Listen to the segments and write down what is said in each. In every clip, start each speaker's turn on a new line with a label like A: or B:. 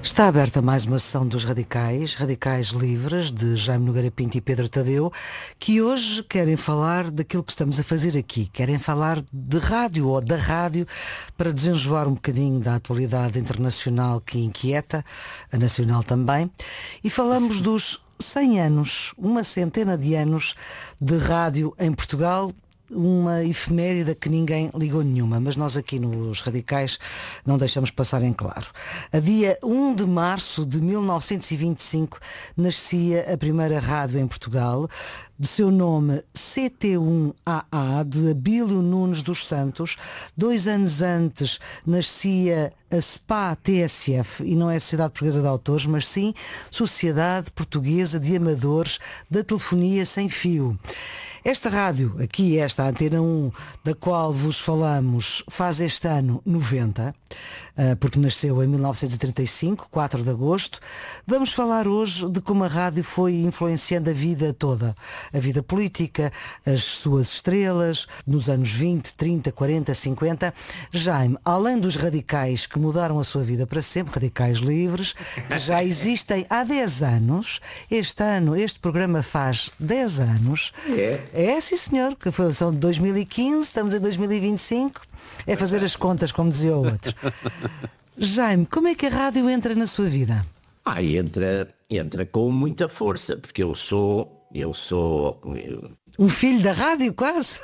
A: Está aberta mais uma sessão dos Radicais, Radicais Livres, de Jaime Nogueira Pinto e Pedro Tadeu, que hoje querem falar daquilo que estamos a fazer aqui. Querem falar de rádio ou da rádio para desenjoar um bocadinho da atualidade internacional que inquieta, a nacional também. E falamos dos 100 anos, uma centena de anos de rádio em Portugal. Uma efeméride que ninguém ligou nenhuma, mas nós aqui nos Radicais não deixamos passar em claro. A dia 1 de março de 1925 nascia a primeira rádio em Portugal, de seu nome CT1AA, de Abílio Nunes dos Santos. 2 anos antes nascia a SPA-TSF, e não é a Sociedade Portuguesa de Autores, mas sim Sociedade Portuguesa de Amadores da Telefonia Sem Fio. Esta rádio, aqui esta Antena 1, da qual vos falamos, faz este ano 90, porque nasceu em 1935, 4 de agosto. Vamos falar hoje de como a rádio foi influenciando a vida toda, a vida política, as suas estrelas, nos anos 20, 30, 40, 50. Jaime, além dos radicais que mudaram a sua vida para sempre, Radicais Livres, que já existem há 10 anos, este ano, este programa faz 10 anos. É, sim senhor, que são de 2015, estamos em 2025, é fazer as contas, como dizia o outro. Jaime, como é que a rádio entra na sua vida?
B: Entra com muita força, porque eu sou
A: um filho da rádio, quase?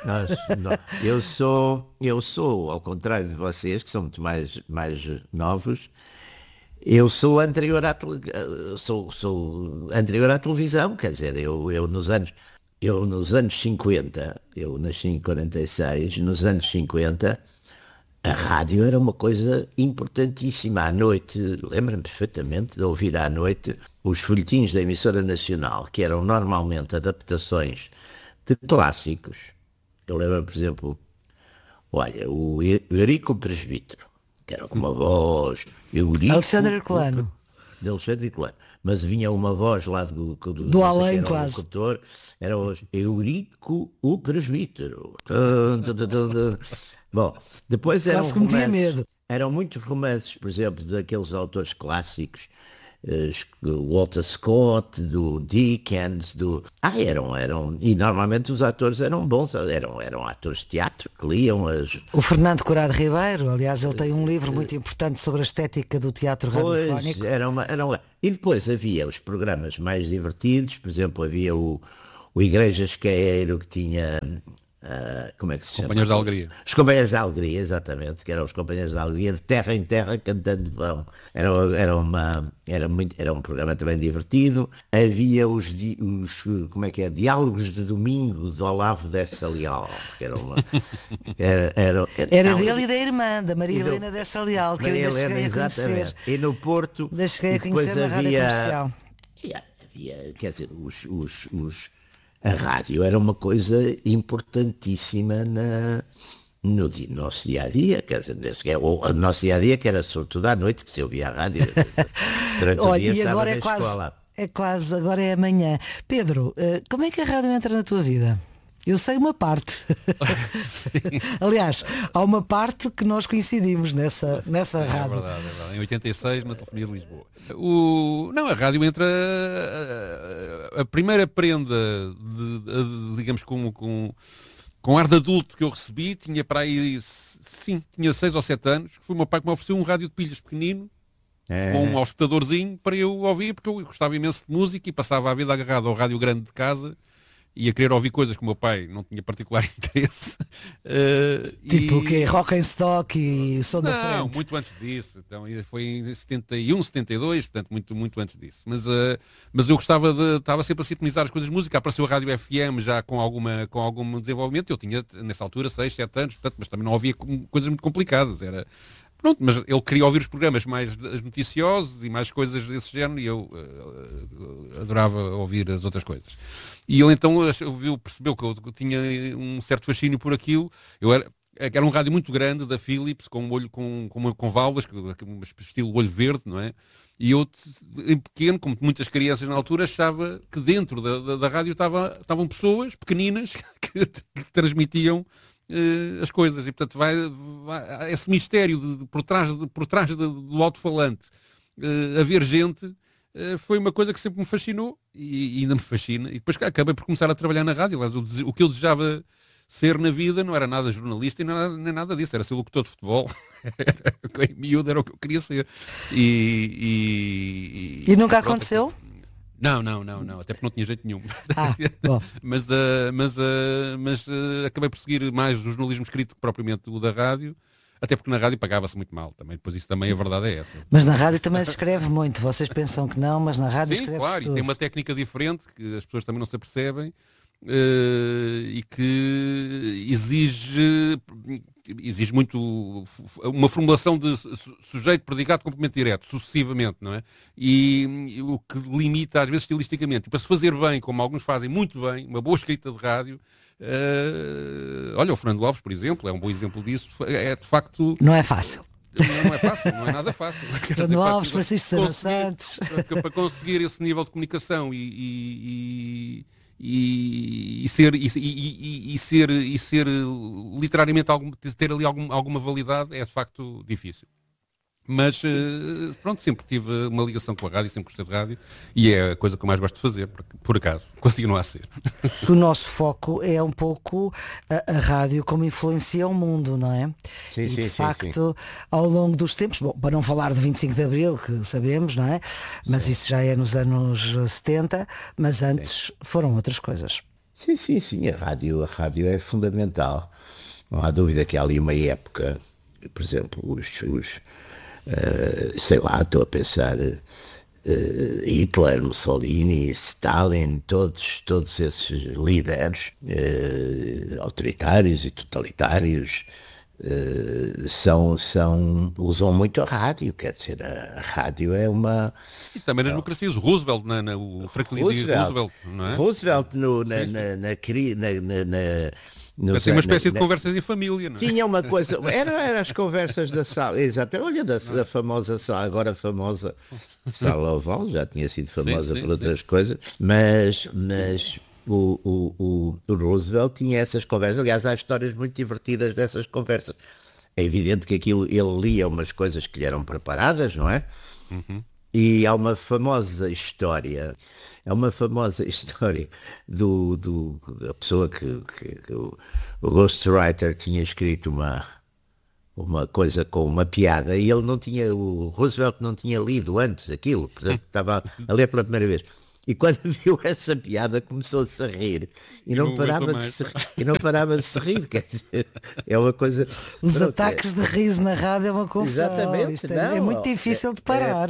B: Eu sou, ao contrário de vocês, que são muito mais novos, eu sou anterior à televisão, quer dizer, eu nos anos 50, eu nasci em 46, nos anos 50, a rádio era uma coisa importantíssima. À noite, lembro-me perfeitamente de ouvir à noite os folhetins da emissora nacional, que eram normalmente adaptações de clássicos. Eu lembro, por exemplo, olha, o Eurico Presbítero, que era com uma voz...
A: Alexandre Herculano.
B: De Alexandre Herculano. Mas vinha uma voz lá do
A: além, quase.
B: Locutor, era hoje Eurico o Presbítero. Bom, depois eram muitos romances, por exemplo, daqueles autores clássicos, Walter Scott, do Dickens, e normalmente os atores eram bons, eram atores de teatro que liam
A: O Fernando Corrado Ribeiro, aliás, ele tem um livro muito importante sobre a estética do teatro radiofónico.
B: E depois havia os programas mais divertidos, por exemplo, havia o Igrejas Queiro, que tinha... como é que se chama?
C: Companheiros da Alegria.
B: Os Companheiros da Alegria, exatamente, que eram os Companheiros da Alegria, de terra em terra, cantando vão. Era um programa também divertido. Havia Diálogos de Domingo, de Olavo Dessa Leal, que era
A: dele e da irmã, da Maria Helena Dessa Leal, que eu ainda cheguei a conhecer.
B: E no Porto...
A: Ainda cheguei a conhecer na rádio comercial.
B: Havia, quer dizer, a rádio era uma coisa importantíssima no nosso dia-a-dia, quer dizer, o nosso dia-a-dia, que era sobretudo à noite, que se ouvia a rádio, durante o dia estava na escola.
A: Agora é amanhã. Pedro, como é que a rádio entra na tua vida? Eu sei uma parte. Aliás, há uma parte que nós coincidimos nessa rádio.
C: É verdade. Em 86, na Telefonia de Lisboa. A rádio entra... A primeira prenda, digamos, com ar de adulto que eu recebi, tinha para aí... Sim, tinha 6 ou 7 anos, que foi o meu pai que me ofereceu um rádio de pilhas pequenino, com um auscultadorzinho, para eu ouvir, porque eu gostava imenso de música e passava a vida agarrado ao rádio grande de casa, e a querer ouvir coisas que o meu pai não tinha particular interesse.
A: O quê? Rock and Stock e som da frente?
C: Não, muito antes disso. Então, foi em 71, 72, portanto, muito antes disso. Mas eu estava sempre a sintonizar as coisas de música. Apareceu a Rádio FM já com algum desenvolvimento. Eu tinha, nessa altura, 6, 7 anos, portanto, mas também não havia coisas muito complicadas. Pronto, mas ele queria ouvir os programas mais noticiosos e mais coisas desse género, e eu adorava ouvir as outras coisas. E ele então percebeu que eu tinha um certo fascínio por aquilo. Era um rádio muito grande, da Philips, com um olho com válvulas, estilo olho verde, não é? E eu, em pequeno, como muitas crianças na altura, achava que dentro da rádio estavam pessoas pequeninas que transmitiam as coisas, e portanto vai esse mistério por trás do alto-falante haver gente, foi uma coisa que sempre me fascinou e ainda me fascina. E depois acabei por começar a trabalhar na rádio. Aliás, o que eu desejava ser na vida não era nada jornalista e nem nada disso, era ser locutor de futebol. Em miúdo era o que eu queria ser.
A: E nunca aconteceu?
C: Não, até porque não tinha jeito nenhum.
A: Bom.
C: mas acabei por seguir mais o jornalismo escrito que propriamente o da rádio, até porque na rádio pagava-se muito mal também, depois isso também a verdade é essa.
A: Mas na rádio também se escreve muito, vocês pensam que não, mas na rádio escreve-se
C: claro,
A: tudo.
C: E tem uma técnica diferente que as pessoas também não se apercebem, e que exige muito uma formulação de sujeito, predicado, complemento direto, sucessivamente, não é? E o que limita às vezes estilisticamente. E para se fazer bem, como alguns fazem muito bem, uma boa escrita de rádio, olha, o Fernando Alves, por exemplo, é um bom exemplo disso, é de facto...
A: Não é fácil.
C: Não é fácil, não é nada fácil.
A: Fernando Alves, Francisco Sena Santos...
C: Para conseguir esse nível de comunicação e ser literariamente ter ali alguma validade é de facto difícil. Mas pronto, sempre tive uma ligação com a rádio, sempre gostei de rádio e é a coisa que eu mais gosto de fazer, por acaso, continua a ser.
A: O nosso foco é um pouco a rádio como influencia o mundo, não é?
B: Sim,
A: e
B: sim,
A: de
B: sim,
A: facto, ao longo dos tempos, bom, para não falar de 25 de Abril, que sabemos, não é? Mas isso já é nos anos 70, mas antes foram outras coisas.
B: Sim, a rádio é fundamental. Não há dúvida que há ali uma época, por exemplo, sei lá, estou a pensar, Hitler, Mussolini, Stalin, todos esses líderes autoritários e totalitários usam muito a rádio, quer dizer, a rádio é uma...
C: E também nas democracias, Roosevelt, o Franklin D. Roosevelt, não é?
B: Roosevelt
C: Tem uma espécie de conversas em família, não é?
B: Tinha uma coisa, era as conversas da sala, exato, olha da famosa sala, agora famosa Sala Oval, já tinha sido famosa por outras coisas, mas o Roosevelt tinha essas conversas, aliás há histórias muito divertidas dessas conversas. É evidente que ele lia umas coisas que lhe eram preparadas, não é?
C: Uhum.
B: E há uma famosa história, da pessoa que o ghostwriter tinha escrito uma coisa com uma piada e o Roosevelt não tinha lido antes aquilo, portanto estava a ler pela primeira vez. E quando viu essa piada começou-se a rir e não parava de se rir, quer dizer, é uma coisa...
A: Os ataques de riso na rádio é uma confusão.
B: Exatamente.
A: É muito difícil de parar.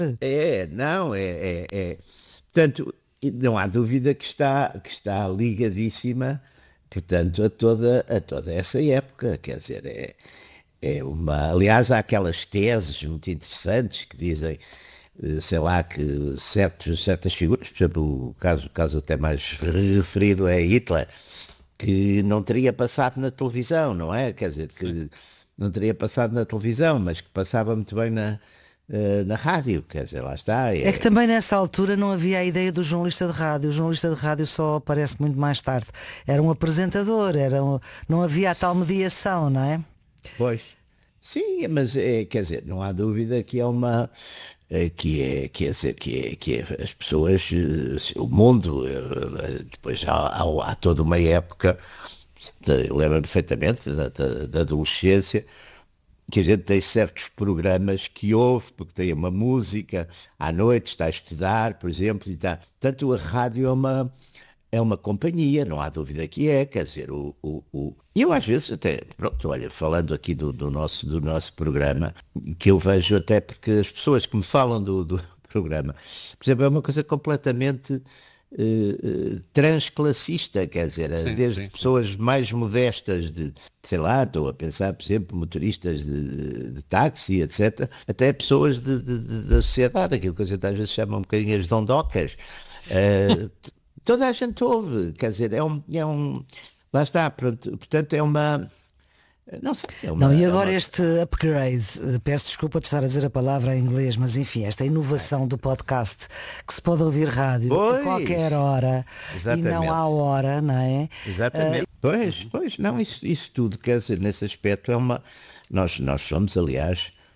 B: Portanto, não há dúvida que está ligadíssima, portanto, a toda essa época, quer dizer, aliás, há aquelas teses muito interessantes que dizem, sei lá, que certas figuras, por exemplo, o caso até mais referido é Hitler, que não teria passado na televisão, não é? Quer dizer, que não teria passado na televisão, mas que passava muito bem na rádio, quer dizer, lá está.
A: É que também nessa altura não havia a ideia do jornalista de rádio. O jornalista de rádio só aparece muito mais tarde. Era um apresentador, não havia a tal mediação, não é?
B: Pois, sim, mas quer dizer, não há dúvida que é uma... que as pessoas, o mundo, depois há toda uma época, eu lembro perfeitamente da adolescência, que a gente tem certos programas que ouve, porque tem uma música, à noite está a estudar, por exemplo, e está. Portanto, a rádio é uma companhia, não há dúvida que é, quer dizer, eu às vezes até, pronto, olha, falando aqui do nosso programa, que eu vejo até porque as pessoas que me falam do programa, por exemplo, é uma coisa completamente transclassista, quer dizer, desde pessoas mais modestas, sei lá, estou a pensar, por exemplo, motoristas de táxi, etc., até pessoas da sociedade, aquilo que a gente às vezes chama um bocadinho as dondocas. Toda a gente ouve, quer dizer, lá está, portanto é uma... Não sei.
A: E agora este upgrade, peço desculpa de estar a dizer a palavra em inglês, mas enfim, esta inovação do podcast, que se pode ouvir rádio a qualquer hora. Exatamente. E não há hora, não é?
B: Exatamente. Pois, não, isso tudo, quer dizer, nesse aspecto nós somos, aliás,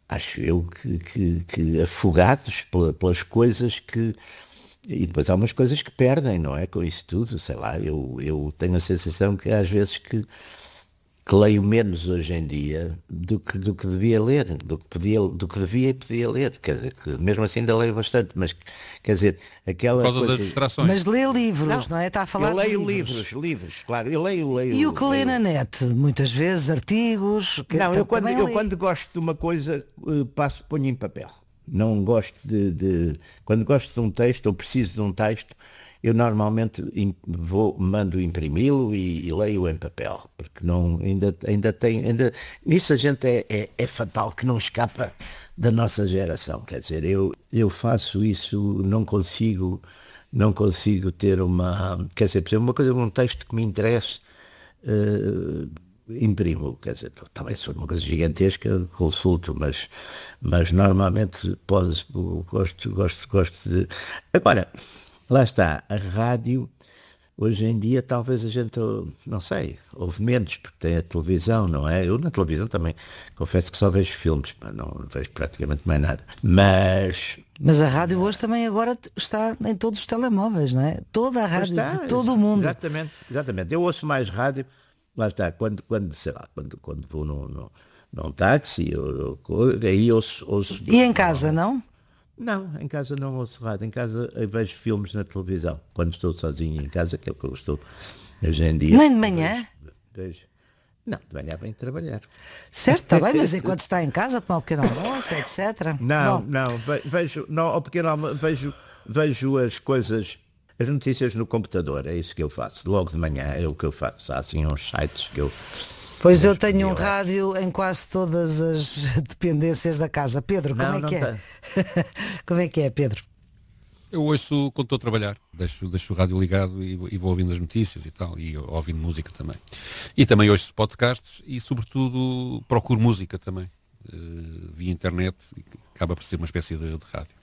B: acho eu que afogados pelas coisas que... E depois há umas coisas que perdem, não é? Com isso tudo, sei lá, eu tenho a sensação que às vezes que leio menos hoje em dia do que devia ler, do que devia e podia ler. Quer dizer, que mesmo assim ainda leio bastante, mas quer dizer, aquela
C: Por causa
B: coisa...
C: das distrações.
A: Mas lê livros, não é? Está a falar
B: Eu leio
A: de livros.
B: livros, claro. Eu leio.
A: E o que lê na net? Muitas vezes artigos.
B: Não, eu
A: também lê.
B: quando gosto de uma coisa, ponho em papel. Não gosto quando gosto de um texto ou preciso de um texto, eu normalmente mando imprimi-lo e leio em papel, porque não, nisso a gente é fatal, que não escapa da nossa geração. Quer dizer, eu faço isso, não consigo ter quer dizer, por exemplo, uma coisa, um texto que me interesse, imprimo, quer dizer, também se for uma coisa gigantesca, consulto, mas normalmente gosto de... Agora, lá está, a rádio, hoje em dia talvez a gente, não sei, ouve menos, porque tem a televisão, não é? Eu na televisão também, confesso que só vejo filmes, mas não vejo praticamente mais nada.
A: Mas a rádio hoje também agora está em todos os telemóveis, não é? Toda a rádio de todo o mundo.
B: Exatamente. Eu ouço mais rádio, lá está, quando vou num táxi, aí ouço...
A: E em casa, não?
B: Não, em casa não ouço rádio. Em casa eu vejo filmes na televisão. Quando estou sozinho em casa, que é o que eu estou hoje em dia.
A: Nem de manhã?
B: Vejo. Não, de manhã venho trabalhar.
A: Certo, está bem, mas enquanto está em casa, tomar um pequeno almoço, etc.
B: Vejo as coisas, as notícias no computador, é isso que eu faço. Logo de manhã é o que eu faço. Há assim uns sites que eu...
A: Pois eu tenho um rádio em quase todas as dependências da casa. Pedro, como é que é? Como é que é, Pedro?
C: Eu ouço quando estou a trabalhar, deixo o rádio ligado e vou ouvindo as notícias e tal, e ouvindo música também. E também ouço podcasts e, sobretudo, procuro música também, via internet, acaba por ser uma espécie de rádio.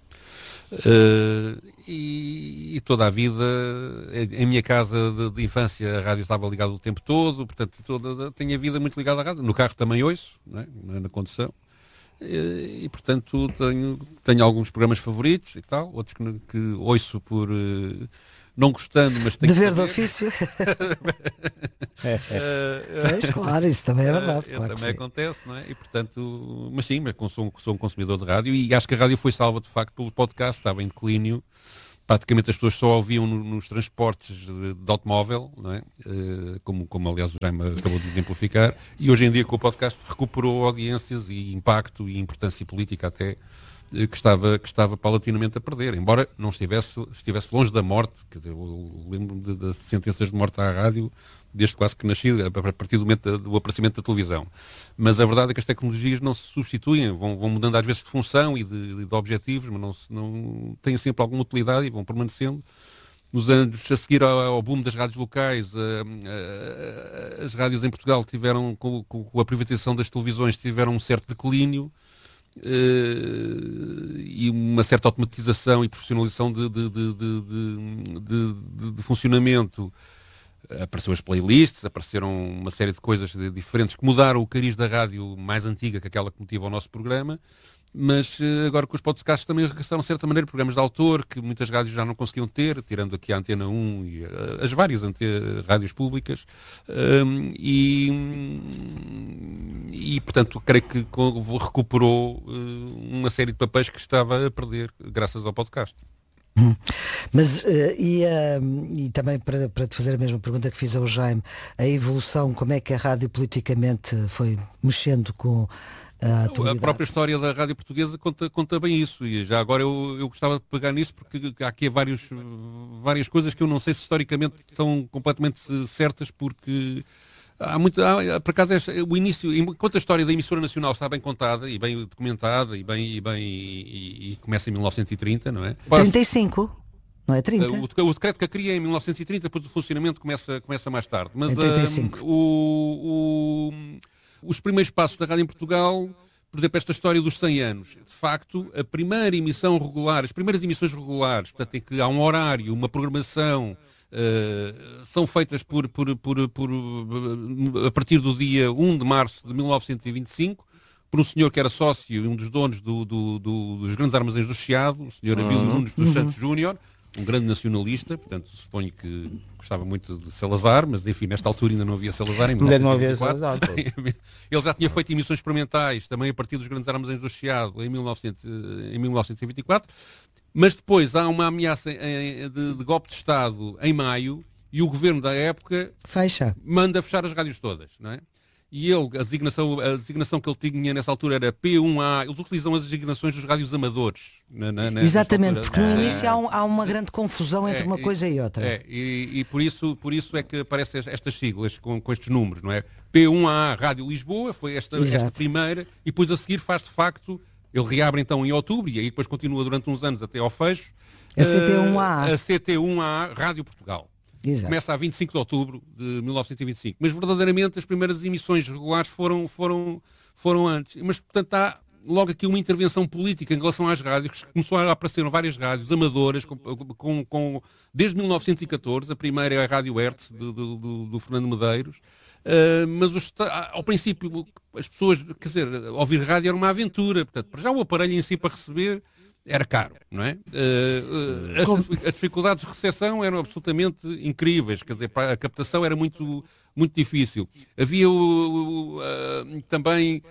C: E toda a vida, em minha casa de infância, a rádio estava ligada o tempo todo, portanto, tenho a vida muito ligada à rádio. No carro também ouço, não é? Na condução. E portanto tenho alguns programas favoritos e tal, outros que ouço por não gostando, mas tenho
A: dever
C: que
A: de ofício. Pois, claro, isso também é verdade. Claro
C: também acontece, não é? E portanto, mas sim, mas sou um consumidor de rádio e acho que a rádio foi salva de facto pelo podcast, estava em declínio. Praticamente as pessoas só ouviam nos transportes de automóvel, não é? Como aliás o Jaime acabou de exemplificar, e hoje em dia com o podcast recuperou audiências e impacto e importância política até que estava paulatinamente a perder, embora não estivesse longe da morte. Quer dizer, eu lembro de sentenças de morte à rádio desde quase que nasci, a partir do momento do aparecimento da televisão. Mas a verdade é que as tecnologias não se substituem, vão mudando às vezes de função e de objetivos, mas não têm sempre alguma utilidade e vão permanecendo. Nos anos a seguir ao boom das rádios locais, as rádios em Portugal tiveram, com a privatização das televisões, tiveram um certo declínio, e uma certa automatização e profissionalização de funcionamento. Apareceu as playlists, apareceram uma série de coisas diferentes que mudaram o cariz da rádio mais antiga que aquela que motiva o nosso programa, mas agora com os podcasts também regressaram de certa maneira programas de autor que muitas rádios já não conseguiam ter, tirando aqui a Antena 1 e as várias rádios públicas, e portanto creio que recuperou uma série de papéis que estava a perder graças ao podcast.
A: Mas e também para te fazer a mesma pergunta que fiz ao Jaime, a evolução, como é que a rádio politicamente foi mexendo com a atualidade?
C: A própria história da rádio portuguesa conta bem isso, e já agora eu gostava de pegar nisso porque há aqui várias coisas que eu não sei se historicamente estão completamente certas, porque por acaso o início, enquanto a história da emissora nacional está bem contada e bem documentada e começa em 1930, não é?
A: 35, não é 30?
C: O decreto que a cria em 1930, depois do funcionamento começa mais tarde. Mas
A: 35.
C: Os primeiros passos da rádio em Portugal, por exemplo, esta história dos 100 anos, de facto, a primeira emissão regular, as primeiras emissões regulares, portanto, em que há um horário, uma programação, são feitas a partir do dia 1 de março de 1925, por um senhor que era sócio e um dos donos dos grandes armazéns do Chiado, o senhor Abílio Nunes dos Santos Júnior, um grande nacionalista, portanto suponho que gostava muito de Salazar, mas enfim, nesta altura ainda não havia Salazar, em 1924. Ele já tinha feito emissões experimentais, também a partir dos grandes armazéns do Chiado, em 1924, mas depois há uma ameaça de golpe de Estado em maio, e o governo da época manda fechar as rádios todas, não é? E ele, a designação que ele tinha nessa altura era P1A. Eles utilizam as designações dos rádios amadores.
A: Exatamente, porque no início há uma grande confusão entre uma coisa e outra.
C: E por isso é que aparecem estas siglas com estes números, não é? P1A Rádio Lisboa, foi esta primeira, e depois a seguir faz de facto, ele reabre então em outubro, e aí depois continua durante uns anos até ao fecho,
A: a CT1A.
C: A CT1A Rádio Portugal.
A: Exato.
C: Começa a 25 de outubro de 1925. Mas verdadeiramente as primeiras emissões regulares foram antes. Mas, portanto, há logo aqui uma intervenção política em relação às rádios, que começou a aparecer várias rádios amadoras, desde 1914, a primeira é a Rádio Hertz, do Fernando Medeiros. Mas ao princípio as pessoas, quer dizer, ouvir rádio era uma aventura. Portanto, para já o aparelho em si para receber era caro, não é? As dificuldades de recepção eram absolutamente incríveis, quer dizer, a captação era muito, muito difícil. Havia também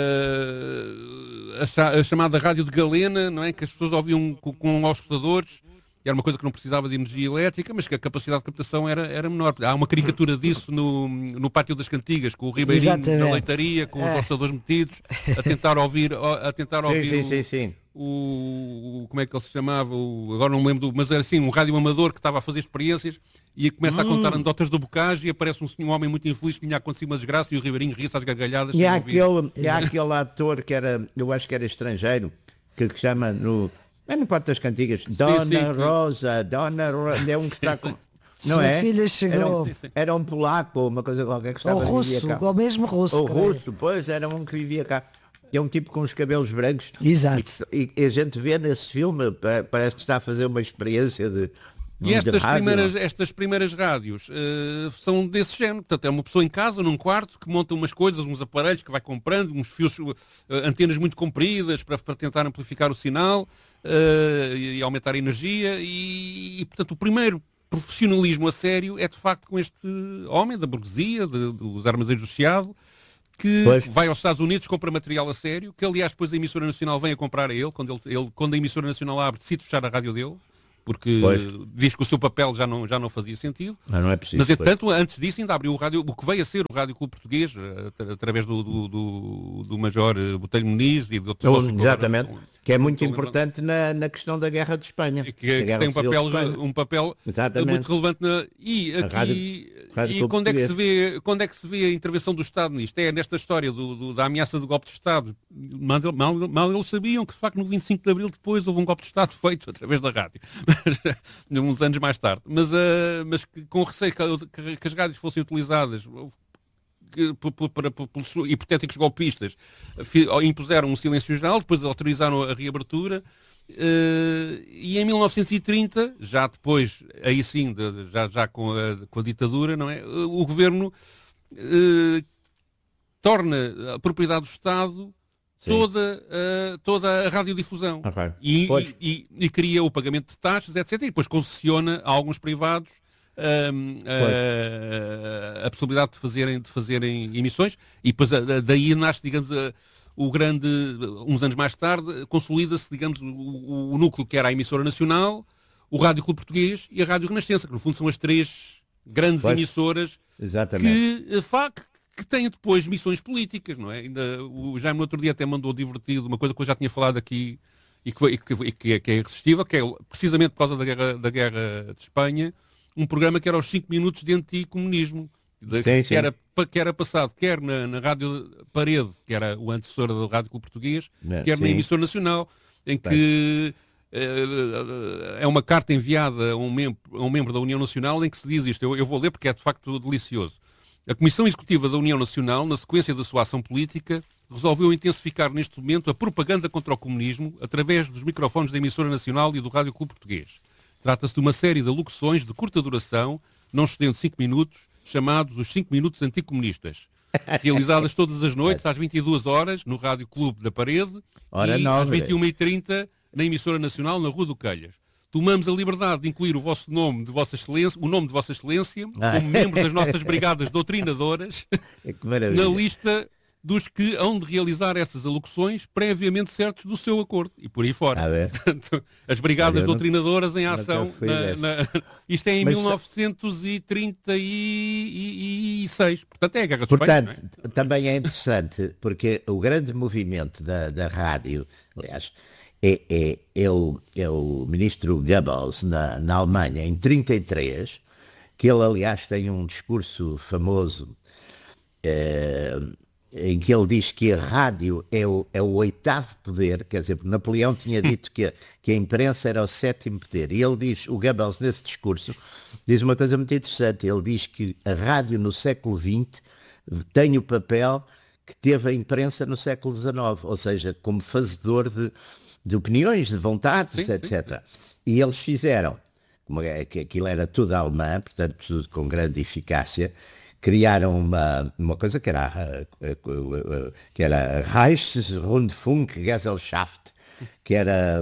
C: a chamada rádio de galena, não é? Que as pessoas ouviam com auscultadores, era uma coisa que não precisava de energia elétrica, mas que a capacidade de captação era menor. Há uma caricatura disso no Pátio das Cantigas, com o Ribeirinho na leitaria, com os auscultadores metidos, a tentar ouvir
B: sim.
C: Como é que ele se chamava? Agora não me lembro, mas era assim, um rádio amador que estava a fazer experiências e começa a contar anedotas do Bocage e aparece um homem muito infeliz que tinha acontecido uma desgraça e o Ribeirinho ria-se às gargalhadas.
B: E há aquele ator que eu acho que era estrangeiro, que chama no Pátio das Cantigas, Dona Rosa, é um que está com... Não
A: é? Filha chegou.
B: Era um polaco, uma coisa qualquer que estava
A: a vivia cá. Ou mesmo russo.
B: O russo, pois, era um que vivia cá. É um tipo com os cabelos brancos.
A: Exato.
B: E a gente vê nesse filme, parece que está a fazer uma experiência de...
C: E estas primeiras rádios são desse género. Portanto, é uma pessoa em casa, num quarto, que monta umas coisas, uns aparelhos que vai comprando, uns fios, antenas muito compridas para tentar amplificar o sinal e aumentar a energia. E, portanto, o primeiro profissionalismo a sério é, de facto, com este homem da burguesia, dos armazéns do Chiado, que vai aos Estados Unidos, compra material a sério, que aliás depois a emissora nacional vem a comprar a ele, quando a emissora nacional abre, decide fechar a rádio dele, porque diz que o seu papel já não fazia sentido.
B: Não é preciso.
C: Mas, entretanto, antes disso ainda abriu o que veio a ser o Rádio Clube Português, através do Major Botelho Muniz e de outros sócios.
B: Exatamente, que é muito importante na questão da Guerra de Espanha.
C: Que tem um papel muito relevante. E quando é que se vê a intervenção do Estado nisto? É nesta história da ameaça do golpe de Estado. Mal eles sabiam que, de facto, no 25 de Abril depois houve um golpe de Estado feito através da rádio. Uns anos mais tarde. Mas com receio que as rádios fossem utilizadas por hipotéticos golpistas, impuseram um silêncio geral, depois autorizaram a reabertura. E em 1930, já depois, aí sim, já com a ditadura, não é? O governo torna a propriedade do Estado toda a radiodifusão e cria o pagamento de taxas, etc. E depois concessiona a alguns privados a possibilidade de fazerem emissões, e depois daí nasce, digamos, uns anos mais tarde, consolida-se, digamos, o núcleo que era a emissora nacional, o Rádio Clube Português e a Rádio Renascença, que no fundo são as três grandes emissoras que têm depois missões políticas, não é? Ainda o Jaime no outro dia até mandou divertido, uma coisa que eu já tinha falado aqui e que é irresistível, que é precisamente por causa da guerra de Espanha, um programa que era os 5 minutos de anticomunismo, que era passado quer na Rádio Parede, que era o antecessor do Rádio Clube Português, quer na emissora nacional, em que é uma carta enviada a um membro da União Nacional em que se diz isto, eu vou ler porque é de facto delicioso. A Comissão Executiva da União Nacional, na sequência da sua ação política, resolveu intensificar neste momento a propaganda contra o comunismo através dos microfones da emissora nacional e do Rádio Clube Português. Trata-se de uma série de alocuções de curta duração, não excedendo 5 minutos, chamados os 5 minutos anticomunistas. realizadas todas as noites, às 22 horas, no Rádio Clube da Parede,
B: Hora
C: e
B: nova.
C: às 21h30, na emissora nacional, na Rua do Calhas. Tomamos a liberdade de incluir o vosso nome de Vossa Excelência, o nome de Vossa Excelência, como membros das nossas brigadas doutrinadoras,
B: Que maravilha.
C: na lista dos que hão de realizar essas alocuções previamente certos do seu acordo. E por aí fora.
B: A ver.
C: Portanto, as brigadas
B: Olha, eu
C: doutrinadoras em
B: nunca
C: ação.
B: fui dessa.
C: Isto é em
B: Mas-
C: 1936. Portanto, é a Guerra de
B: Portanto,
C: Espanha,
B: também é interessante, porque o grande movimento da rádio, aliás, é o ministro Goebbels na Alemanha, em 1933, que ele, aliás, tem um discurso famoso em que ele diz que a rádio é o oitavo poder, quer dizer, Napoleão tinha dito que a imprensa era o sétimo poder, e ele diz, o Goebbels nesse discurso, diz uma coisa muito interessante, ele diz que a rádio no século XX tem o papel que teve a imprensa no século XIX, ou seja, como fazedor de opiniões, de vontades,
C: Sim,
B: etc. E eles fizeram, como que aquilo era tudo alemã, portanto tudo com grande eficácia, criaram uma coisa que era Reichsrundfunkgesellschaft, que era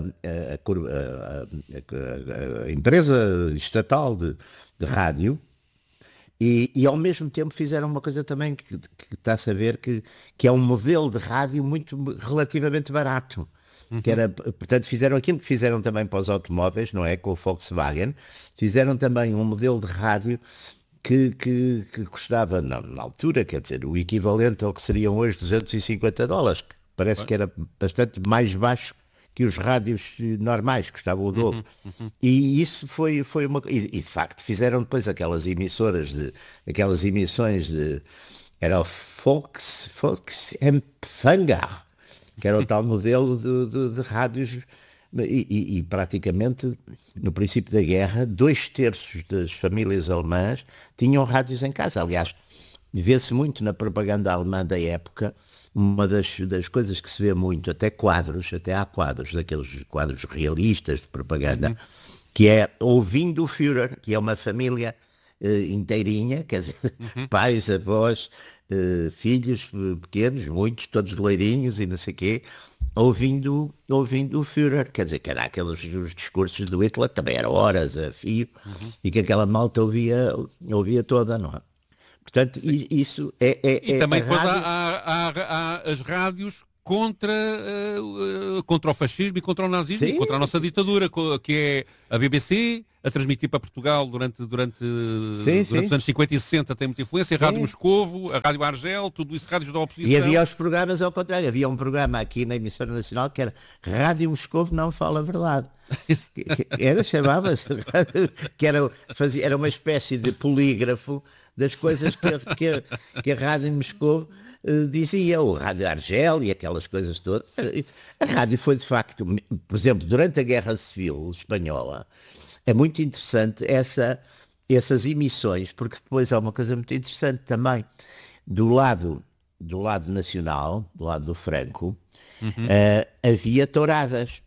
B: a empresa estatal de rádio, e ao mesmo tempo fizeram uma coisa também que está-se a ver que é um modelo de rádio relativamente barato. Que era, portanto, fizeram aquilo que fizeram também para os automóveis, não é? Com o Volkswagen, fizeram também um modelo de rádio que custava, na altura, quer dizer, o equivalente ao que seriam hoje $250, que parece que era bastante mais baixo que os rádios normais, custavam o dobro. E isso foi uma... E de facto fizeram depois aquelas emissões era o Volksempfänger, que era o tal modelo de rádios, e praticamente, no princípio da guerra, 2/3 das famílias alemãs tinham rádios em casa. Aliás, vê-se muito na propaganda alemã da época, uma das coisas que se vê muito, até há quadros, daqueles quadros realistas de propaganda, que é ouvindo o Führer, que é uma família inteirinha, quer dizer, pais, avós, filhos pequenos, muitos, todos loirinhos e não sei o quê, ouvindo o Führer, quer dizer, que era os discursos do Hitler, também eram horas a fio, e que aquela malta ouvia toda, não é? Portanto, isso é
C: E também depois
B: rádio...
C: há as rádios contra o fascismo e contra o nazismo,
B: Sim.
C: e contra a nossa ditadura, que é a BBC, a transmitir para Portugal durante os anos 50 e 60 tem muita influência, a Rádio Moscovo, a Rádio Argel, tudo isso, rádios da oposição.
B: E havia os programas ao contrário, havia um programa aqui na emissora nacional que era Rádio Moscovo não fala a verdade. Chamava-se, era uma espécie de polígrafo das coisas que a Rádio Moscovo dizia, o Rádio Argel e aquelas coisas todas. A rádio foi de facto, por exemplo, durante a Guerra Civil Espanhola, é muito interessante essas emissões, porque depois há uma coisa muito interessante também, do lado nacional, do lado do Franco, havia touradas.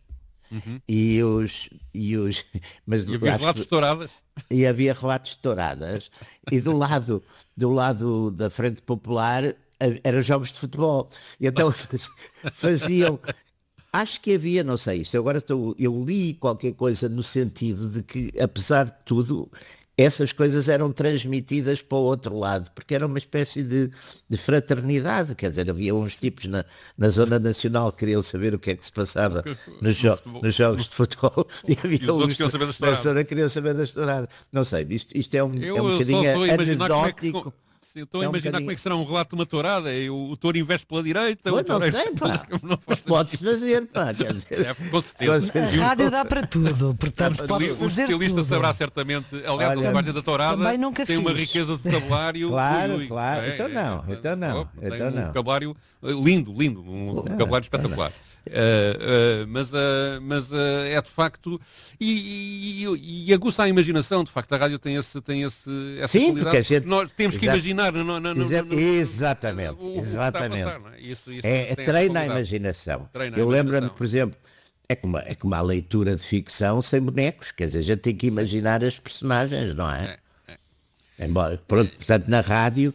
B: Mas
C: E havia relatos de touradas.
B: E havia relatos de touradas. E do lado da Frente Popular eram jogos de futebol. E então faziam... Acho que havia, não sei, eu li qualquer coisa no sentido de que, apesar de tudo, essas coisas eram transmitidas para o outro lado, porque era uma espécie de fraternidade, quer dizer, havia uns tipos na zona nacional que queriam saber o que é que se passava nos jogos de futebol, e havia uns na zona que queriam saber da estourada. Não sei, isto é um bocadinho anedótico.
C: Estou a imaginar como é que será um relato de uma tourada. O touro investe pela direita.
B: Pois, não sei, pá. Mas podes fazer, pá. Quer dizer,
C: com certeza.
A: A rádio dá para tudo, portanto pode-se
C: O
A: fazer
C: estilista
A: tudo.
C: saberá certamente. Aliás, a linguagem da tourada
A: também nunca
C: tem uma
A: fiz.
C: riqueza de vocabulário.
B: Claro. Então não.
C: Tem um vocabulário lindo, um vocabulário espetacular. Mas é de facto e aguça a imaginação, de facto a rádio tem essa
B: Sim,
C: qualidade.
B: porque a gente...
C: Nós temos que imaginar
B: Exatamente.
C: o que está a passar, não é? Isso tem essa
B: treina a
C: qualidade.
B: imaginação.
C: Treina a
B: Eu lembro-me,
C: imaginação.
B: por exemplo, é como a leitura de ficção sem bonecos, quer dizer, a gente tem que imaginar as personagens, não é? Embora, pronto, portanto, na rádio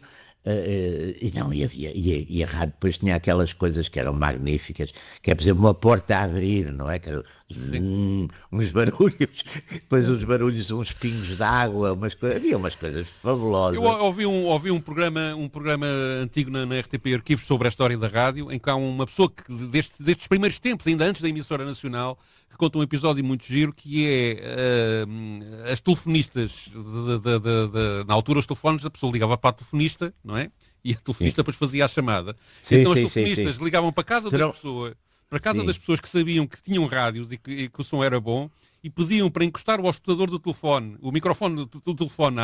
B: E a rádio depois tinha aquelas coisas que eram magníficas, que é, por exemplo, uma porta a abrir, não é? Que era, uns barulhos, depois uns barulhos, uns pingos de água, havia umas coisas fabulosas.
C: Eu ouvi um programa antigo na RTP Arquivos sobre a história da rádio, em que há uma pessoa que, destes primeiros tempos, ainda antes da emissora nacional, que conta um episódio muito giro, que é as telefonistas, na altura os telefones, a pessoa ligava para a telefonista, não é? E a telefonista depois fazia a chamada. Então as telefonistas ligavam para a casa das pessoas que sabiam que tinham rádios e que o som era bom, e pediam para encostar o auscultador do telefone, o microfone do telefone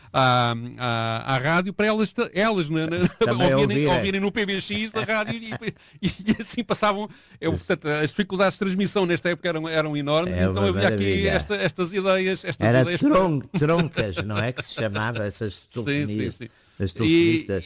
C: à rádio, para elas ouvirem no PBX a rádio e assim passavam. Portanto, as dificuldades de transmissão nesta época eram enormes, então havia aqui estas ideias.
B: Troncas, não é que se chamava essas telefonias?
C: Sim.
B: As telefonistas.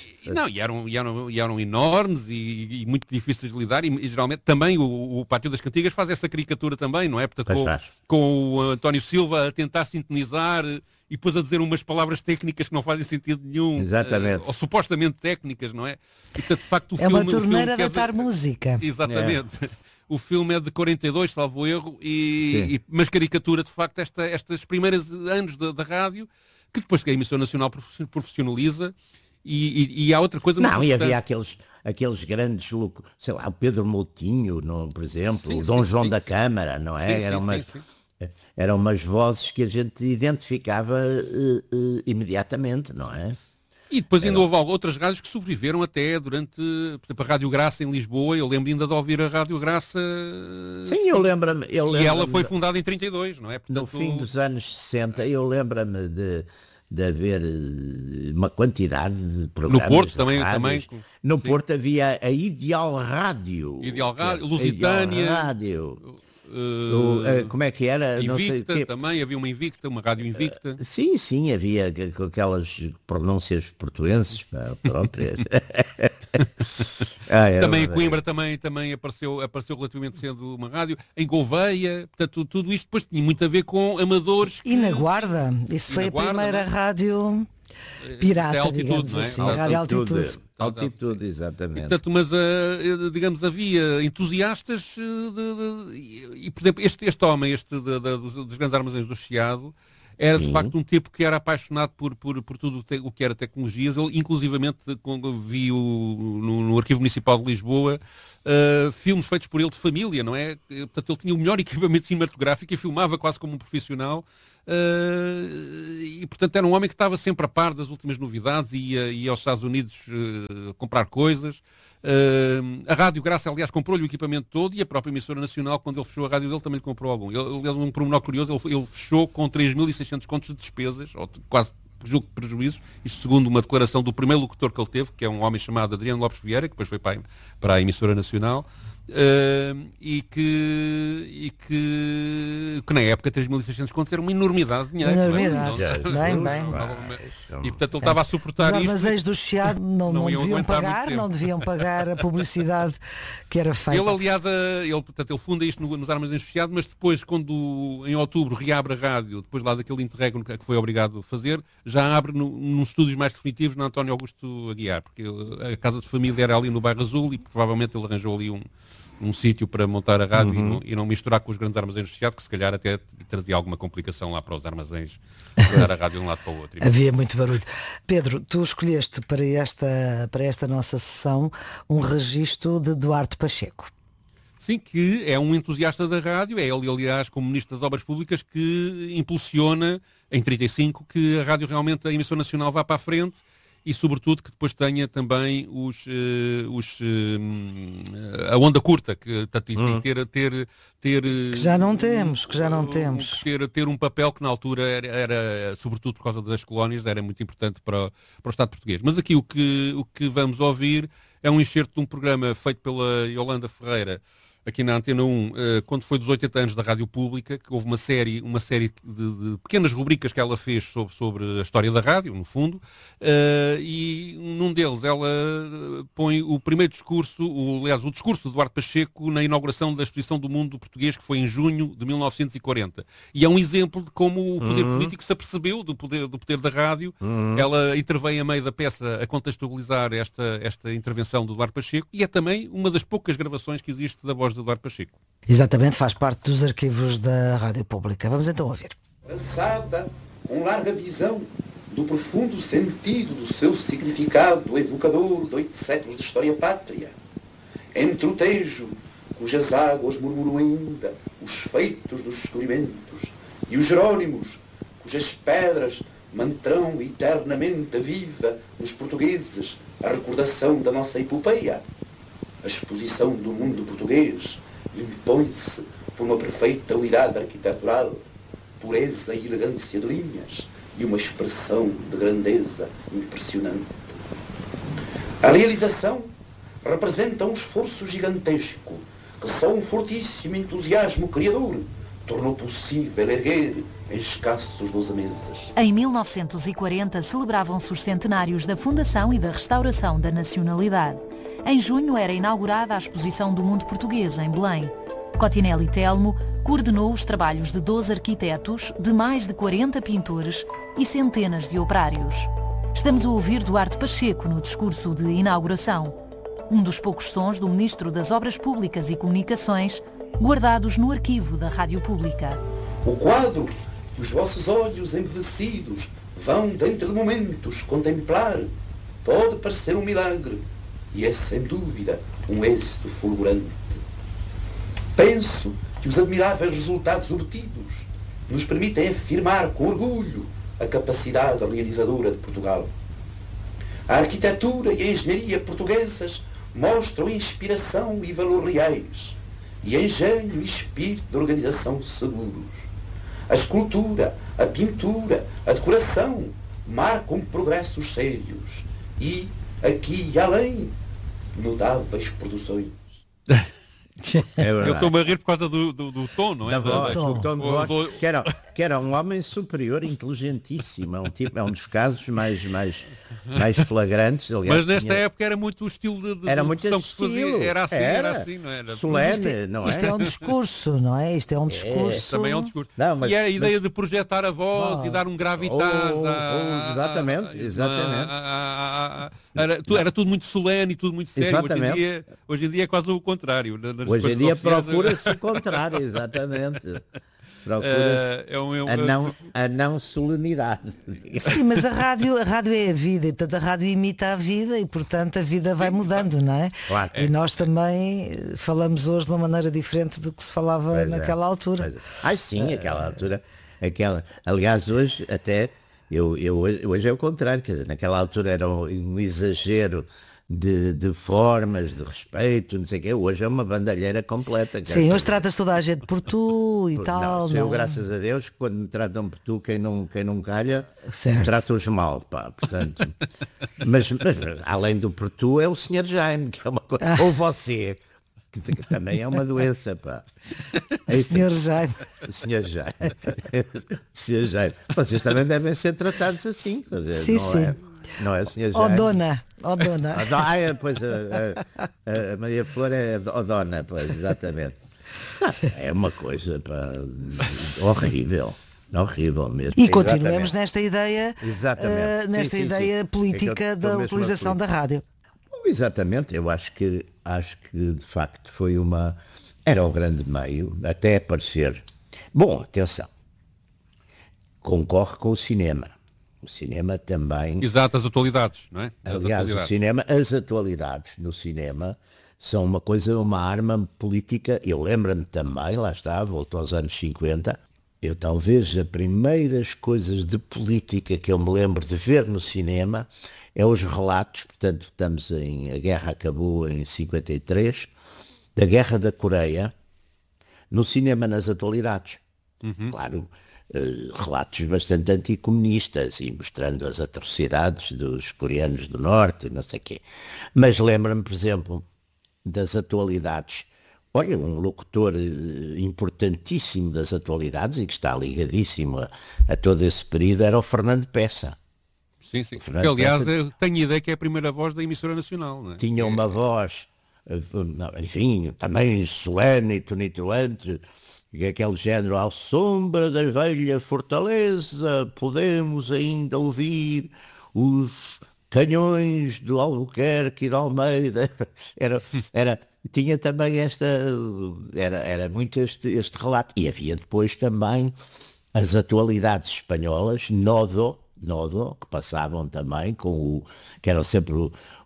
C: E eram enormes e muito difíceis de lidar, e geralmente também o Pátio das Cantigas faz essa caricatura também, não é? Portanto, com o António Silva a tentar sintonizar e depois a dizer umas palavras técnicas que não fazem sentido nenhum.
B: Exatamente.
C: Ou supostamente técnicas, não é? E, portanto, de facto,
A: uma torneira de atar música.
C: Exatamente. O filme é de 42, salvo erro, mas caricatura, de facto, estes primeiros anos da rádio, que depois que a emissão nacional profissionaliza, e há outra coisa muito importante.
B: E havia aqueles grandes, sei lá, o Pedro Moutinho, por exemplo, o Dom João da Câmara, não é? Eram umas vozes que a gente identificava imediatamente, não é?
C: E depois ainda houve outras rádios que sobreviveram até durante, por exemplo, a Rádio Graça em Lisboa. Eu lembro ainda de ouvir a Rádio Graça.
B: Sim, eu lembro-me.
C: E ela foi fundada em 32, não é? Portanto,
B: no fim dos anos 60, eu lembro-me de haver uma quantidade de programas.
C: No Porto também.
B: No Porto havia a Ideal Rádio.
C: Lusitânia.
B: Rádio. Como é que era?
C: Invicta, também havia uma rádio Invicta.
B: Sim, havia com aquelas pronúncias portuenses próprias.
C: Também em Coimbra também apareceu relativamente cedo uma rádio. Em Gouveia, portanto, tudo isto depois tinha muito a ver com amadores.
A: E na Guarda, isso foi a primeira rádio pirata, digamos assim, Rádio
B: Altitude, exatamente.
C: Portanto, mas, digamos, havia entusiastas e, por exemplo, este homem, dos Grandes Armazéns do Chiado, era de facto um tipo que era apaixonado por tudo o que era tecnologias. Ele, inclusivamente, vi no Arquivo Municipal de Lisboa filmes feitos por ele de família, não é? Portanto, ele tinha o melhor equipamento cinematográfico e filmava quase como um profissional. E portanto era um homem que estava sempre a par das últimas novidades e ia aos Estados Unidos comprar coisas. A Rádio Graça, aliás, comprou-lhe o equipamento todo, e a própria emissora nacional, quando ele fechou a rádio dele, também lhe comprou algum. Aliás, um pormenor curioso, ele fechou com 3.600 contos de despesas, ou quase julgo de prejuízo, isto segundo uma declaração do primeiro locutor que ele teve, que é um homem chamado Adriano Lopes Vieira, que depois foi para a emissora nacional. E que na época 3.600 contos era uma enormidade de dinheiro.
A: Bem.
C: E portanto ele estava a suportar isto.
A: Os armazéns do Chiado não deviam pagar a publicidade que era feita.
C: Ele, aliás, ele funda isto nos armazéns do Chiado, mas depois, quando em outubro reabre a rádio, depois lá daquele interregno que foi obrigado a fazer, já abre nos estúdios mais definitivos na António Augusto Aguiar, porque a casa de família era ali no Bairro Azul, e provavelmente ele arranjou ali um sítio para montar a rádio e não misturar com os Grandes Armazéns do Chiado, que se calhar até trazia alguma complicação lá para os armazéns, dar a rádio de um lado para o outro.
A: Havia muito barulho. Pedro, tu escolheste para esta nossa sessão um registro de Duarte Pacheco.
C: Sim, que é um entusiasta da rádio, é ele, aliás, como Ministro das Obras Públicas, que impulsiona, em 35, que a rádio realmente, a emissão nacional, vá para a frente, e sobretudo que depois tenha também a onda curta, que ter
A: que já não temos.
C: Ter um papel que na altura era, sobretudo por causa das colónias, era muito importante para o Estado português. Mas aqui o que vamos ouvir é um excerto de um programa feito pela Yolanda Ferreira aqui na Antena 1, quando foi dos 80 anos da Rádio Pública, que houve uma série de pequenas rubricas que ela fez sobre a história da rádio, no fundo, e num deles ela põe o primeiro discurso, o discurso de Duarte Pacheco na inauguração da Exposição do Mundo Português, que foi em junho de 1940. E é um exemplo de como o poder político se apercebeu do poder da rádio. Ela intervém a meio da peça a contextualizar esta intervenção do Duarte Pacheco, e é também uma das poucas gravações que existe da voz do Duarte Pacheco.
A: Exatamente, faz parte dos arquivos da Rádio Pública. Vamos então ouvir.
D: Passada com larga visão do profundo sentido do seu significado evocador de 8 séculos de história pátria, entre o Tejo, cujas águas murmuram ainda os feitos dos descobrimentos, e os Jerónimos, cujas pedras manterão eternamente viva nos portugueses a recordação da nossa epopeia. A exposição do mundo português impõe-se por uma perfeita unidade arquitetural, pureza e elegância de linhas e uma expressão de grandeza impressionante. A realização representa um esforço gigantesco que só um fortíssimo entusiasmo criador tornou possível erguer em escassos 12 meses.
E: Em 1940 celebravam-se os centenários da fundação e da restauração da nacionalidade. Em junho era inaugurada a Exposição do Mundo Português, em Belém. Cotinelli Telmo coordenou os trabalhos de 12 arquitetos, de mais de 40 pintores e centenas de operários. Estamos a ouvir Duarte Pacheco no discurso de inauguração. Um dos poucos sons do Ministro das Obras Públicas e Comunicações, guardados no arquivo da Rádio Pública.
D: O quadro que os vossos olhos embevecidos vão, dentre momentos, contemplar, pode parecer um milagre, e é sem dúvida um êxito fulgurante. Penso que os admiráveis resultados obtidos nos permitem afirmar com orgulho a capacidade realizadora de Portugal. A arquitetura e a engenharia portuguesas mostram inspiração e valor reais, e engenho e espírito de organização seguros. A escultura, a pintura, a decoração marcam progressos sérios e, aqui e além, notáveis produções.
C: Eu estou-me a rir por causa do tom, não é?
B: Da voz, do tom de voz, que era um homem superior, inteligentíssimo. É um dos casos mais flagrantes. Aliás,
C: mas nesta época era muito o estilo de
B: era muito
C: que se fazia. Era assim, não era?
B: Solene, não é?
A: Isto é um discurso, não é? Isto é um discurso.
C: Também é um discurso.
B: Não,
C: e era a ideia de projetar a voz e dar um gravitas.
B: Exatamente.
C: Era tudo muito solene e tudo muito sério. Hoje em dia é quase o contrário.
B: Hoje em dia procura-se o contrário, exatamente. Procura-se a não solenidade.
A: Sim, mas a rádio é a vida, e portanto a rádio imita a vida e portanto a vida vai mudando, não é?
B: Claro.
A: E nós também falamos hoje de uma maneira diferente do que se falava naquela altura.
B: Sim, aquela altura. Aliás, hoje até, hoje é o contrário, quer dizer, naquela altura era um exagero de formas, de respeito, não sei o quê. Hoje é uma bandalheira completa.
A: Sim, hoje tratas toda a gente por tu e tal.
B: Eu, graças a Deus, quando me tratam por tu, quem não calha,
A: certo,
B: trato-os mal, pá, portanto. mas além do por tu, é o Sr. Jaime, que é uma coisa. Ou você, que também é uma doença, pá.
A: Sr. Jaime.
B: Sr. Jaime. Sr. Jaime. Vocês também devem ser tratados assim, quer dizer,
A: sim, sim.
B: Não é o Sr. Jaime?
A: Ó dona.
B: Pois a Maria Flor é dona, pois, exatamente. É uma coisa horrível mesmo.
A: E continuamos nesta ideia,
B: ideia
A: política da utilização da rádio.
B: Bom, exatamente, eu acho que de facto era o grande meio, até aparecer. Bom, atenção, concorre com o cinema. O cinema também...
C: Exato, as atualidades, não é?
B: Aliás, as atualidades no cinema são uma arma política. Eu lembro-me também, lá está, voltou aos anos 50, talvez as primeiras coisas de política que eu me lembro de ver no cinema é os relatos, portanto, a guerra acabou em 53, da Guerra da Coreia, no cinema nas atualidades. Claro, relatos bastante anticomunistas e mostrando as atrocidades dos coreanos do Norte, não sei o quê. Mas lembra-me, por exemplo, das atualidades, Olha, um locutor importantíssimo das atualidades e que está ligadíssimo a todo esse período era o Fernando Peça.
C: Sim. Que, aliás, eu tenho ideia que é a primeira voz da emissora nacional, não é?
B: Tinha uma voz, enfim, também solene e tonitruante, e aquele género, à sombra da velha fortaleza, podemos ainda ouvir os canhões do Albuquerque e de Almeida. Tinha também era muito este relato. E havia depois também as atualidades espanholas, Nodo, que passavam também, que eram sempre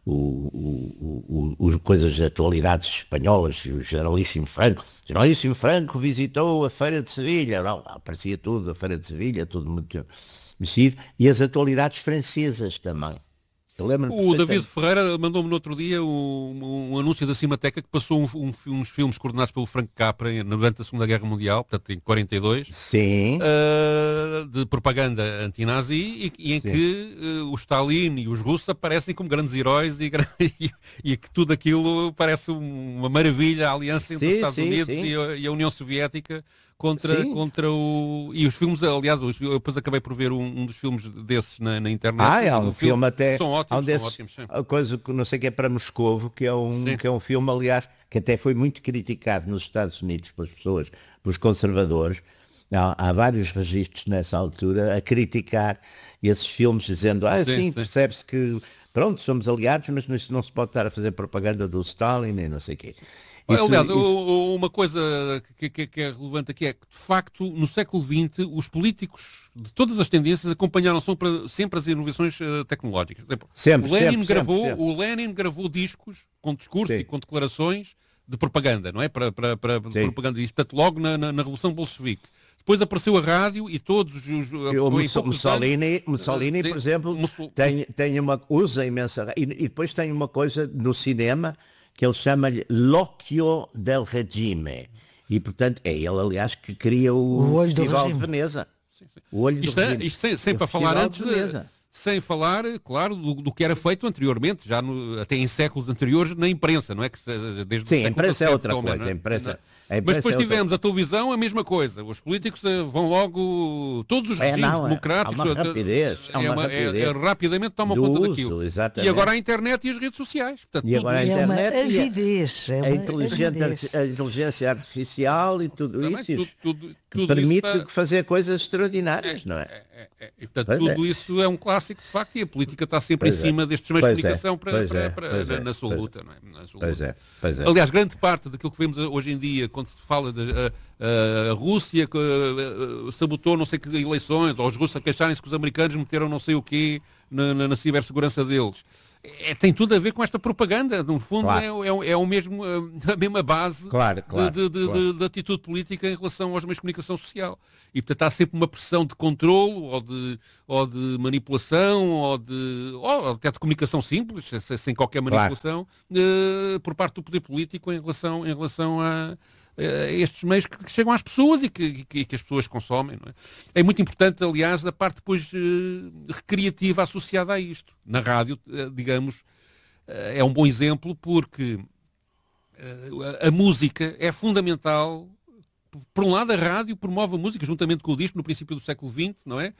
B: os coisas de atualidades espanholas, o Generalíssimo Franco. O Generalíssimo Franco visitou a Feira de Sevilha, aparecia tudo, a Feira de Sevilha, tudo muito mexido, e as atualidades francesas também.
C: O David Ferreira mandou-me no outro dia um anúncio da Cinemateca que passou uns filmes coordenados pelo Frank Capra durante a Segunda Guerra Mundial, portanto em 42,
B: sim.
C: De propaganda antinazi e em que o Stalin e os russos aparecem como grandes heróis e que tudo aquilo parece uma maravilha, a aliança entre os Estados Unidos e a União Soviética contra o... E os filmes, aliás, eu depois acabei por ver um dos filmes desses na internet.
B: Um filme até...
C: São ótimos.
B: A coisa que não sei que é para Moscovo, que é um filme, aliás, que até foi muito criticado nos Estados Unidos pelas pessoas, pelos conservadores. Há vários registros nessa altura a criticar esses filmes, dizendo, sim. Percebe-se que, pronto, somos aliados, mas isso não se pode estar a fazer propaganda do Stalin e não sei o quê.
C: Aliás, uma coisa que é relevante aqui é que, de facto, no século XX, os políticos de todas as tendências acompanharam sempre as inovações tecnológicas. Por exemplo, o Lenin gravou discos com discurso e com declarações de propaganda, não é? Para propaganda disso. Portanto, logo na Revolução Bolchevique. Depois apareceu a rádio e todos os...
B: Mussolini, por exemplo, usa imensa... E depois tem uma coisa no cinema que ele chama-lhe l'occhio del regime. E, portanto, é ele, aliás, que cria o Festival de Veneza. O olho do regime.
C: Isto sem para falar antes sem falar, claro, do que era feito anteriormente, já até em séculos anteriores, na imprensa, não é?
B: Desde a imprensa é outra coisa.
C: Mas depois tivemos a televisão, a mesma coisa. Os políticos vão logo... Todos os regimes democráticos...
B: Há uma rapidez.
C: Rapidamente tomam conta daquilo.
B: Exatamente.
C: E agora a internet e as redes sociais. Portanto,
B: e agora a internet
A: é uma avidez.
B: A inteligência artificial e tudo isso. Que
C: tudo
B: permite
C: isso
B: fazer coisas extraordinárias, não é?
C: E, portanto, tudo isso é um clássico, de facto, e a política está sempre em cima destes meios de comunicação na sua luta. Não é?
B: Pois é.
C: Aliás, grande parte daquilo que vemos hoje em dia, quando se fala a Rússia que sabotou não sei que eleições, ou os russos a queixarem-se que os americanos meteram não sei o quê na cibersegurança deles. Tem tudo a ver com esta propaganda, no fundo é a mesma base de atitude política em relação aos meios de comunicação social. E portanto há sempre uma pressão de controlo ou de manipulação ou até de comunicação simples, sem qualquer manipulação, por parte do poder político em relação a estes meios que chegam às pessoas e que as pessoas consomem. Não é? É muito importante, aliás, a parte depois recreativa associada a isto. Na rádio, digamos, é um bom exemplo porque a música é fundamental. Por um lado, a rádio promove a música, juntamente com o disco, no princípio do século XX, não é?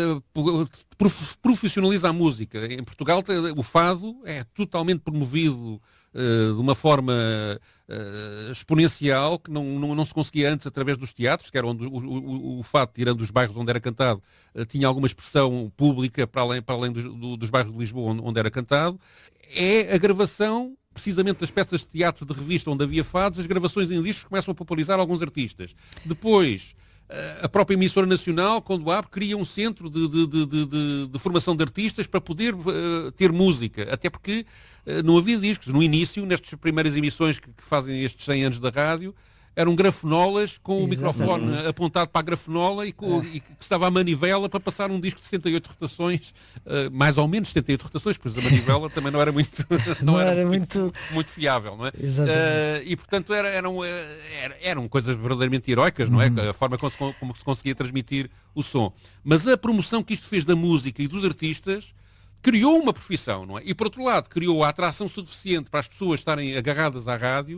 C: Profissionaliza a música. Em Portugal, o fado é totalmente promovido de uma forma exponencial, que não se conseguia antes através dos teatros, que era onde o fado, tirando os bairros onde era cantado, tinha alguma expressão pública para além dos bairros de Lisboa onde era cantado. É a gravação precisamente das peças de teatro de revista onde havia fados, as gravações em discos começam a popularizar alguns artistas. Depois, a própria emissora nacional, quando abre, cria um centro de formação de artistas para poder ter música. Até porque não havia discos. No início, nestas primeiras emissões que fazem estes 100 anos da rádio, eram grafenolas com o microfone apontado para a grafenola e que estava à manivela para passar um disco de 78 rotações, mais ou menos 78 rotações, pois a manivela também não era muito muito fiável, não é? E portanto eram coisas verdadeiramente heroicas, não é? A forma como se conseguia transmitir o som. Mas a promoção que isto fez da música e dos artistas criou uma profissão, não é? E por outro lado, criou a atração suficiente para as pessoas estarem agarradas à rádio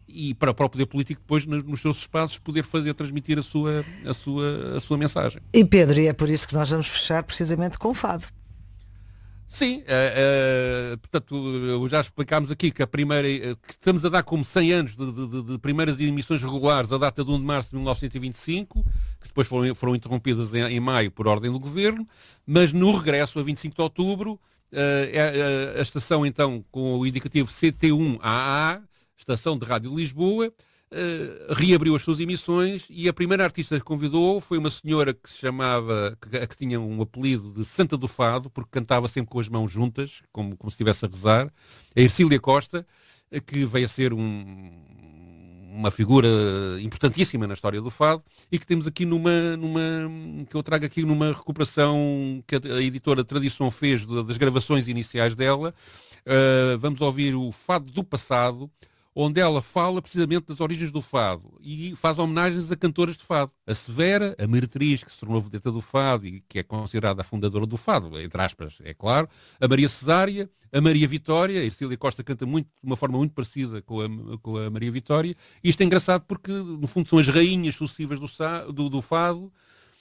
C: e para o poder político depois nos seus espaços poder transmitir a sua mensagem.
A: E Pedro, e é por isso que nós vamos fechar precisamente com o fado.
C: Sim, portanto, já explicámos aqui que que estamos a dar como 100 anos de primeiras emissões regulares a data de 1 de março de 1925, que depois foram interrompidas em maio por ordem do Governo, mas no regresso a 25 de outubro, a estação então com o indicativo CT1AA, Estação de Rádio de Lisboa, reabriu as suas emissões e a primeira artista que convidou foi uma senhora que se chamava, que tinha um apelido de Santa do Fado, porque cantava sempre com as mãos juntas, como se estivesse a rezar, a Ercília Costa, que veio a ser uma figura importantíssima na história do fado e que temos aqui que eu trago aqui numa recuperação que a editora Tradição fez das gravações iniciais dela. Vamos ouvir o Fado do Passado, onde ela fala precisamente das origens do fado e faz homenagens a cantoras de fado. A Severa, a Meretriz, que se tornou vedeta do fado e que é considerada a fundadora do fado, entre aspas, é claro. A Maria Cesária, a Maria Vitória, a Ercília Costa canta de uma forma muito parecida com a Maria Vitória. E isto é engraçado porque, no fundo, são as rainhas sucessivas do fado,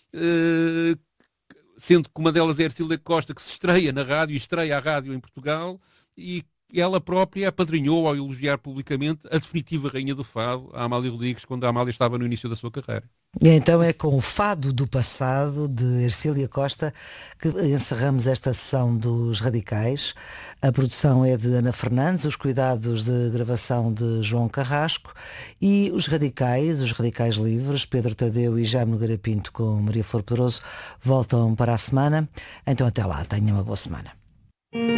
C: sendo que uma delas é a Ercília Costa, que se estreia na rádio e estreia a rádio em Portugal e ela própria apadrinhou ao elogiar publicamente a definitiva rainha do fado, a Amália Rodrigues, quando a Amália estava no início da sua carreira.
A: E então é com o Fado do Passado, de Ercília Costa, que encerramos esta sessão dos Radicais. A produção é de Ana Fernandes, os cuidados de gravação de João Carrasco e os Radicais Livres, Pedro Tadeu e Jaime Nogueira Pinto com Maria Flor Pedroso, voltam para a semana. Então até lá, tenham uma boa semana.